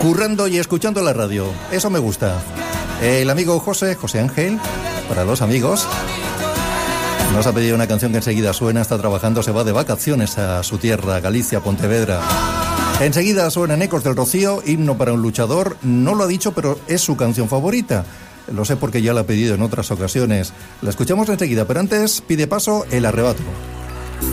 currando y escuchando la radio. Eso me gusta. El amigo José Ángel, para los amigos, nos ha pedido una canción que enseguida suena. Está trabajando, se va de vacaciones a su tierra, Galicia, Pontevedra. Enseguida suenan Ecos del Rocío, Himno para un luchador. No lo ha dicho, pero es su canción favorita. Lo sé porque ya la ha pedido en otras ocasiones. La escuchamos enseguida, pero antes pide paso El Arrebato.